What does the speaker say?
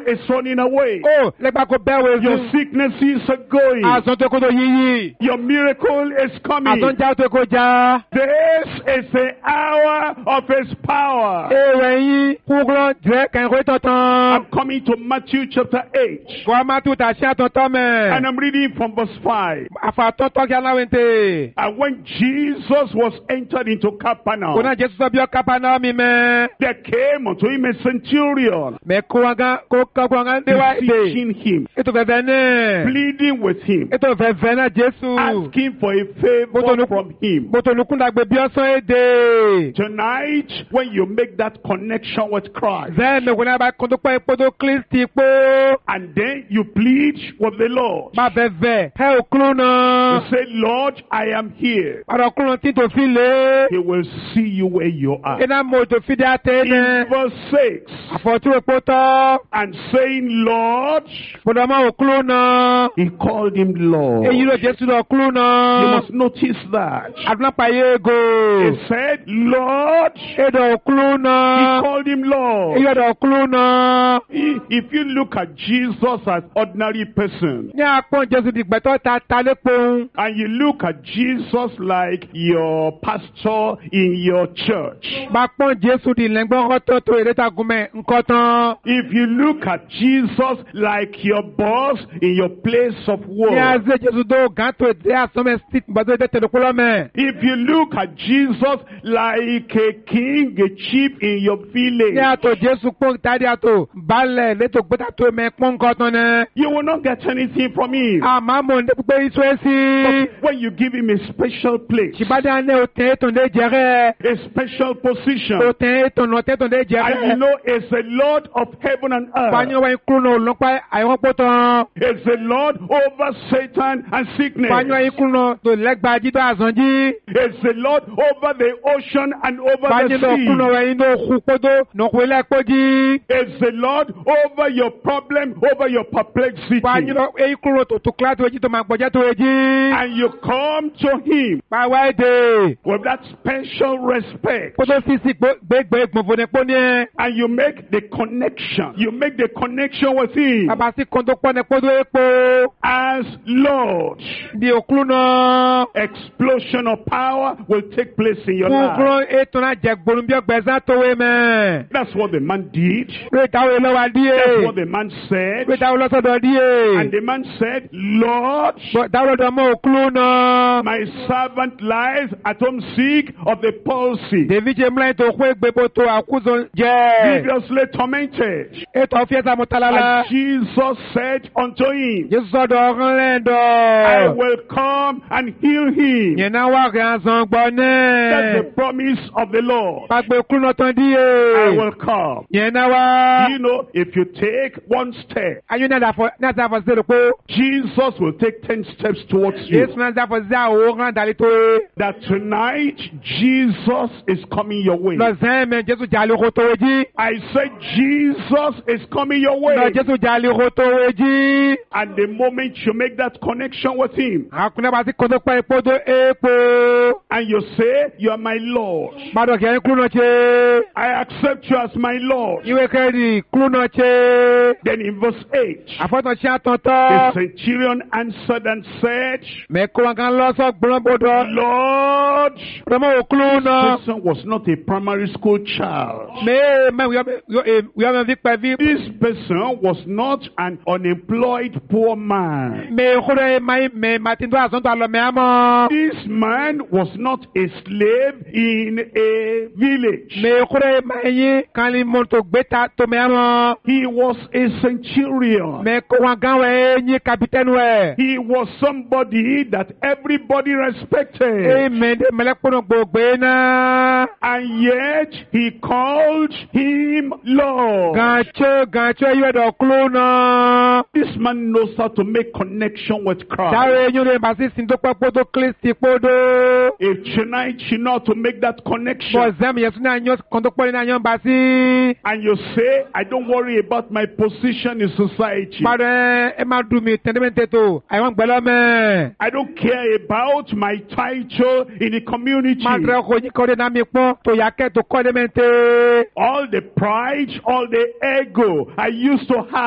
is running away. Oh, lẹ́gbàá kò bẹ́ẹ̀ Your wẹ̀ sicknesses are going. àzọ́n tó kó tó yíyí. Your miracle is coming. Àzọ́n já tó kó já. This is the hour of His power. Ewé yín kúrò jẹ́ kẹ̀kọ́ tọ̀tàn. I'm coming to Matthew chapter 8. Wọ́n máa tún tà sí àtọ̀tọ̀ mẹ́. And I'm reading from verse 5. Àfàtọ́tọ́ kí aláwẹ̀ntẹ̀. And when Jesus was entered into Kò Capernaum, náà Jésù sọ bí ọ kápánáà mi mẹ́. there came unto him a centurion, Mẹ kó wọn gan kó kọ́ gan dé wá èdè. beseeching him, Ètò fẹ̀fẹ̀ náà. pleading with him, Ètò fẹ̀fẹ̀ náà Jésù. asking for a favor from him. Bòtò nùkúndàgbé bí ọ̀sán èdè. Tonight, when you make that connection with Christ, Zẹ́ mi kò náà bá kó tó pẹ́ ipò Kristi pé. and then you plead with the Lord, Má fẹ̀fẹ̀ ẹ ò kúrò you náà. say, Lord, I am here. Ọ̀rọ̀ kúrò tí tó fi lé. He will see you where you are. Iná mo tó fi dé àtẹ In náà. verse 6, Àfọ̀tún epo tọ́. and saying, Lord, Bọ̀dọ̀ máa ò kúrò náà. he called him Lord. Èyí ló Jésù lọ kúrò You náà. must notice that. Àdúrà yé ego. He said, Lord, Èdò kúrò he náà. called him Lord. Èyí ọ̀dọ̀ kúrò náà. If you look at Jesus as ordinary person, Ní àpọ̀n Jésù dìgbẹ́tọ̀ ta lépo. and you look at Jesus like your pastor in your church, Bá pọ̀n Jésù di lẹ́gbọ́n kọ́tọ́ tó èrèta gúnmẹ̀ ńkọ́ tán. if you look at Jesus like your boss in your place of Ní work, àzẹ́ Jésù tó gán tó èdè àsọ́mẹ́ sí gbọ́dọ̀ èdè tẹ̀lẹ́kúlọ́ mẹ́. if you look at Jesus like a king, a chief in your Ní village, àtò Jésù pọ̀n tàdí àtò balẹ̀ létò gbọ́dọ̀ tó mẹ́ pọ̀n ńkọ́ tán náà. you will not get anything from him. Àmọ́ mo ní pípé iṣu ẹ̀ sí. But when you give him a special place, Ṣìbádà ní òtẹ́ ètò ní jẹ́rẹ́. a special position, Òtẹ́ ètò ní òtẹ́ ètò ní and you jẹ́rẹ́. know it's the Lord of heaven and Fani earth, wọ́n kúrò náà lọ́pàá àìwọ́pọ̀ tán. it's the Lord over Satan and sickness, Fani wọ́n kúrò náà tó lẹ́gbàá jídọ́ àzànjí. it's the Lord over the ocean and over Fani the náà kúrò sea, náà wọ́n inú òkú kpọ́dọ̀ nọ̀kú ilé kpọ́dí. it's the Lord over your problem, over your perplexity, Fani náà èyí kúrò tó tó kíláàsì wẹ́jì tó máa gbọ́jà tó wẹ́jì. and you come to him Pàwọ́ èdè. with that special respect, Kpọ́dọ̀ sísì gbégbé gbọ̀nfọ̀ ní pọ́ní ẹ̀. and you make the connection, you make the connection with him Bàbá sí kọ́ńtò pọ́ ní kpọ́dọ̀ èkó. as Lord. Di òkúrò náà. Explosion of power will take place in your life. Kúrò ètò náà jẹ gbòòrùn bí ọgbẹ̀sán tó wé mẹ́. That's what the man did. Rẹ̀ táwọn èlò wa That's what díẹ̀. the man said. Rẹ̀ táwọn lọ́sọ̀dọ̀ díẹ̀. And the man said, Lord, Táwọn ọ̀dọ̀ mọ́ òkúrò náà. my servant lies at home sick of the palsy, David ṣe múlẹ̀ tó kó egbèbò tó àkúzọ jẹ́. grievously tormented. Ètò ọ̀fíẹ́sà mọ̀tàlálà. And Jesus said unto him, Jésù sọ̀dọ̀ ọ̀rán I lẹ́ndọ̀. will come and heal him. Yẹn náà wà kí a sàn gbọ́ That's the náà. promise of the Lord. Pàgbé kúrò náà tán I díẹ̀. will come. Yẹn náà wá. You know, if you take one step, Ayé náà dàfọ̀ sí ìdòkó. Jesus will take 10 steps towards you. Jésù náà dàfọ̀ sí àwòrán dàlí tó yé. That tonight Jesus is coming your way. Lọ́sẹ̀ mẹ́ Jésù jàlí kó tó wéjì. I said Jesus is coming your way. Lọ Jésù jàlí kó tó wéjì. And the moment you make that connection with him Àkùnrin bá ti kó tó pẹ́ ìpọ́dọ̀ èèpo. and you say, You are my Lord, Bàdọ̀ kẹ́ kúrò náà ṣe. I accept you as my Lord. Ìwé kẹ́rì kúrò náà ṣe. Then in verse 8, Àfọ́tàn ṣe the àtọ̀tọ̀. centurion answered and said, Mẹ́kọ́ wọn kan lọ́sọ̀ gbọ́n bọ́dọ̀. Lord, Rọ́mọ̀ òkúrò náà. this person was not a primary school child. Wíwá mi pẹ̀ vi. This person was not an unemployed poor man. Mẹ́kúrẹ́ màtí tó àsọ̀tọ̀ àlọ́ mẹ́ àmọ́. This man was not a slave in a village. Mẹ́kúrẹ́ mẹ́yìn kan ní mọ́tò gbẹ́ta tó mẹ́ àmọ́. He was a centurion. Mẹ́kọ́ wọn gan wẹ̀ ẹ̀yìn kapitẹ́nu ẹ̀. He was somebody that everybody respected. Mẹ́lẹ́kùnrin gbogbo náà. And yet he called him Lord. Gànchó yóò dọ̀ kúló náà. This man knows how to make connection with Christ. Sáré yóò lè bá sí sin tó pẹ́ kpódó Kristi kpódó. If tonight you know how to make that connection Bọ̀zẹ́mi yẹn sún ní àyàn kọ́ńtò pọ́lì ní àyàn bá sí. and you say, I don't worry about my position in society. Padà ẹ máa dùn mí tẹ́ndẹ́mẹ́ntẹ́ tó àyàn gbẹ́lọ́ mẹ́. I don't care about my title in the community. Máa dẹrẹ kò ní kọ́dé náà mi pọ́n tó yà kẹ́ tó kọ́dé mẹ́ntẹ́. All the pride, all the ego I used to have.